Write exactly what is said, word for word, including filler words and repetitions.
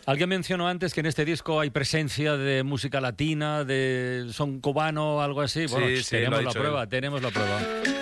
Alguien mencionó antes que en este disco hay presencia de música latina, de son cubano, algo así. Bueno, Sí, sí, tenemos lo ha la dicho prueba, él. tenemos la prueba.